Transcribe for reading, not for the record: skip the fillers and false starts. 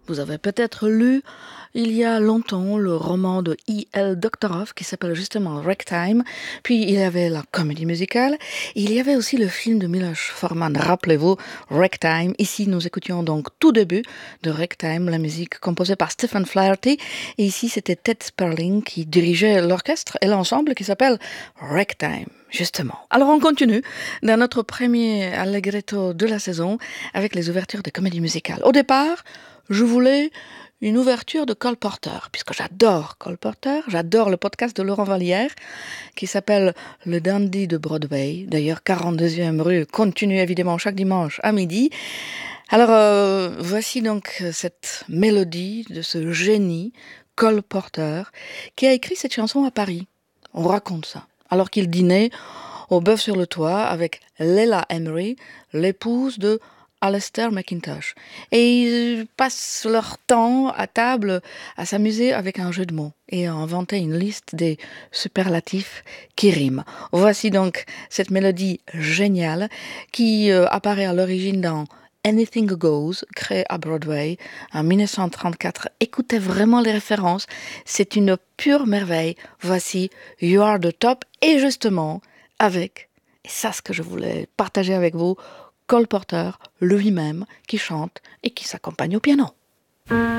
Vous avez peut-être lu il y a longtemps le roman de E.L. Doctorow qui s'appelle justement Ragtime. Puis il y avait la comédie musicale. Et il y avait aussi le film de Milos Forman. Rappelez-vous, Ragtime. Ici, nous écoutions donc tout début de Ragtime, la musique composée par Stephen Flaherty. Et ici, c'était Ted Sperling qui dirigeait l'orchestre et l'ensemble qui s'appelle Ragtime. Justement. Alors on continue dans notre premier allegretto de la saison avec les ouvertures de comédie musicale. Au départ, je voulais une ouverture de Cole Porter, puisque j'adore Cole Porter, j'adore le podcast de Laurent Vallière qui s'appelle Le Dandy de Broadway. D'ailleurs, 42e rue continue évidemment chaque dimanche à midi. Alors voici donc cette mélodie de ce génie, Cole Porter, qui a écrit cette chanson à Paris. On raconte ça. Alors qu'il dînait au Bœuf sur le Toit avec Leila Emery, l'épouse de Alistair McIntosh. Et ils passent leur temps à table à s'amuser avec un jeu de mots et à inventer une liste des superlatifs qui riment. Voici donc cette mélodie géniale qui apparaît à l'origine dans Anything Goes, créé à Broadway en 1934. Écoutez vraiment les références, c'est une pure merveille. Voici You Are the Top et justement avec, et ça ce que je voulais partager avec vous, Cole Porter lui-même qui chante et qui s'accompagne au piano.